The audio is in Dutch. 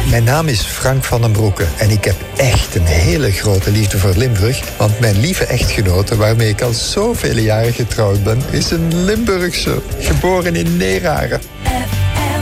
Mijn naam is Frank van den Broeke en ik heb echt een hele grote liefde voor Limburg, want mijn lieve echtgenote, waarmee ik al zoveel jaren getrouwd ben, is een Limburgse, geboren in Neerharen.